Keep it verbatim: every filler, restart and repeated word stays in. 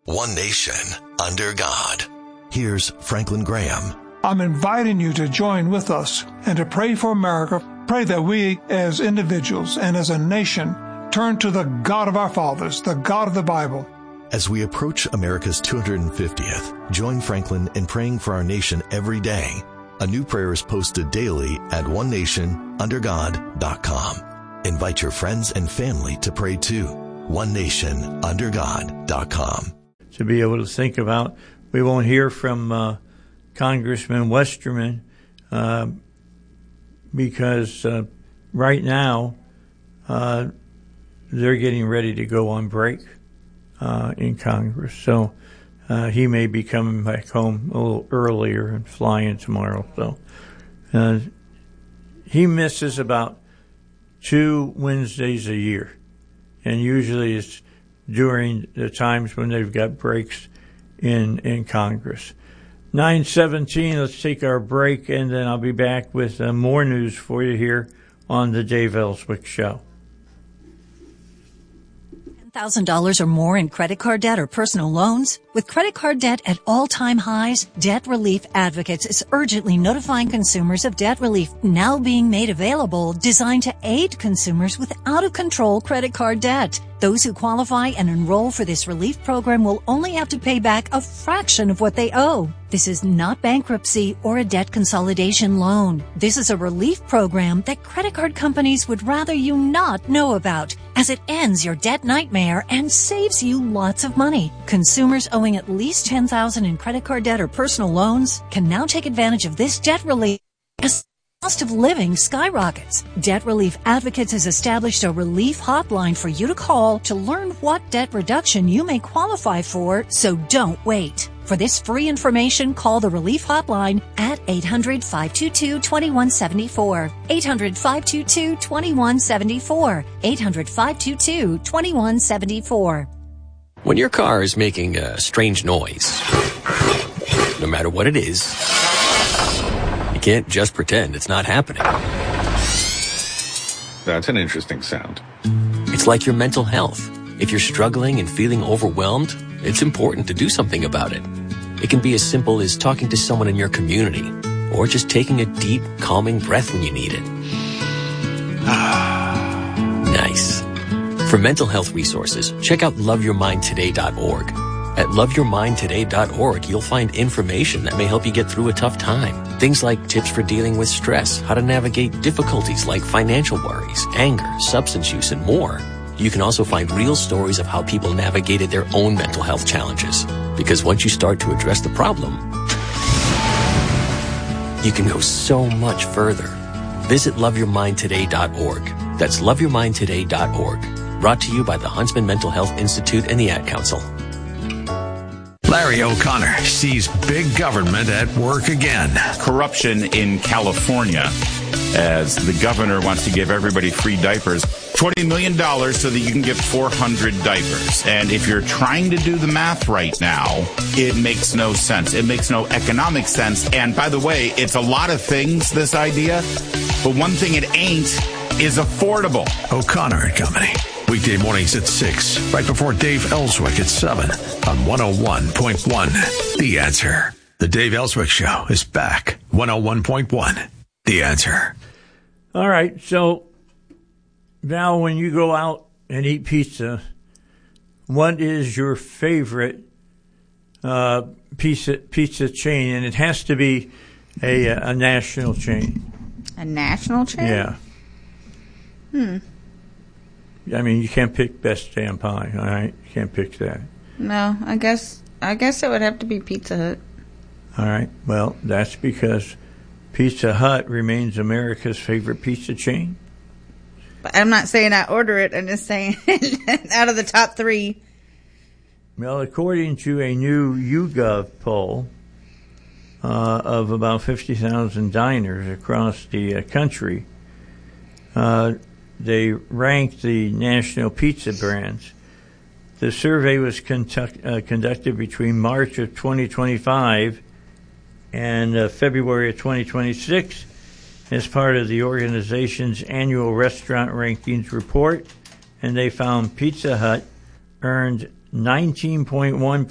one nation, under God. Here's Franklin Graham. I'm inviting you to join with us and to pray for America. Pray that we as individuals and as a nation turn to the God of our fathers, the God of the Bible. As we approach America's two hundred fiftieth, join Franklin in praying for our nation every day. A new prayer is posted daily at one nation under god dot com. Invite your friends and family to pray too. one nation under god dot com. To be able to think about, we won't hear from uh, Congressman Westerman uh, because uh, right now uh, they're getting ready to go on break uh, in Congress. So uh, he may be coming back home a little earlier and flying tomorrow. So uh, he misses about two Wednesdays a year. And usually it's during the times when they've got breaks in, in Congress. nine seventeen, let's take our break, and then I'll be back with uh, more news for you here on the Dave Ellswick Show. ten thousand dollars or more in credit card debt or personal loans? With credit card debt at all-time highs, Debt Relief Advocates is urgently notifying consumers of debt relief now being made available, designed to aid consumers with out-of-control credit card debt. Those who qualify and enroll for this relief program will only have to pay back a fraction of what they owe. This is not bankruptcy or a debt consolidation loan. This is a relief program that credit card companies would rather you not know about, as it ends your debt nightmare and saves you lots of money. Consumers owing at least ten thousand dollars in credit card debt or personal loans can now take advantage of this debt relief as the cost of living skyrockets. Debt Relief Advocates has established a relief hotline for you to call to learn what debt reduction you may qualify for, so don't wait. For this free information, call the Relief Hotline at eight hundred, five two two, two one seven four. eight hundred, five two two, two one seven four. eight hundred, five two two, two one seven four. When your car is making a strange noise, no matter what it is, you can't just pretend it's not happening. That's an interesting sound. It's like your mental health. If you're struggling and feeling overwhelmed, it's important to do something about it. It can be as simple as talking to someone in your community, or just taking a deep, calming breath when you need it. Nice. For mental health resources, check out love your mind today dot org. At love your mind today dot org, you'll find information that may help you get through a tough time. Things like tips for dealing with stress, how to navigate difficulties like financial worries, anger, substance use, and more. You can also find real stories of how people navigated their own mental health challenges. Because once you start to address the problem, you can go so much further. Visit love your mind today dot org. That's love your mind today dot org. Brought to you by the Huntsman Mental Health Institute and the Ad Council. Larry O'Connor sees big government at work again. Corruption in California, as the governor wants to give everybody free diapers. twenty million dollars so that you can get four hundred diapers. And if you're trying to do the math right now, it makes no sense. It makes no economic sense. And by the way, it's a lot of things, this idea, but one thing it ain't is affordable. O'Connor and Company. Weekday mornings at six, right before Dave Ellswick at seven on one oh one point one. The Answer. The Dave Ellswick Show is back. one oh one point one. The Answer. All right, so now when you go out and eat pizza, what is your favorite uh, pizza pizza chain? And it has to be a, a national chain. A national chain? Yeah. Hmm. I mean, you can't pick best damn pie, all right? You can't pick that. No, I guess I guess it would have to be Pizza Hut. All right. Well, that's because Pizza Hut remains America's favorite pizza chain. But I'm not saying I order it. I'm just saying out of the top three. Well, according to a new YouGov poll uh, of about fifty thousand diners across the uh, country, uh, they ranked the national pizza brands. The survey was conduct, uh, conducted between March of twenty twenty-five and uh, February of twenty twenty-six as part of the organization's annual restaurant rankings report, and they found Pizza Hut earned nineteen point one